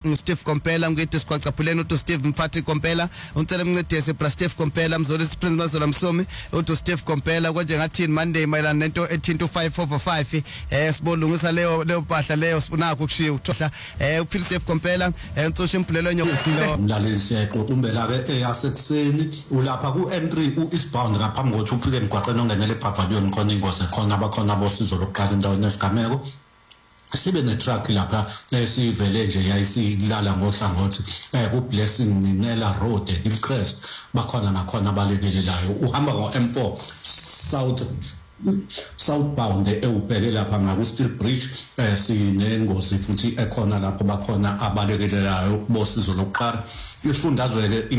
Steve Kompela ngithi siqhaqaphuleni uthi Steve Mphathi Kompela uncela umncedisi bra Steve Kompela Mzolisi Prince Mazola Msomi uthi Steve Kompela konje ngathini Monday mayelana nento ethinta u5/5 sibolungisa leyo phahla leyo sifunaka ukushiya uthohla uphila Steve Kompela ntosho impulelo nyoko umlalisi eqoqumbela ke eyasekuseni ulapha ku N3 uEastbound ngaphambi kokuthi ufike emgwaqeni ongenele ePavilion khona ingozi khona abakhona bosizo lokuqala endaweni yesigameko sibe netruck lapha esivele nje yayisilala ngohlangothi ku Blessing Ninela Road Hillcrest bakhona nakhona abalekelelayo uhamba ngo M4 southbound ubheke lapha ngaku Steel Bridge sinengozi futhi ekhona lapho bakhona abalekelelayo bosizo lokuqala isifundazwe ke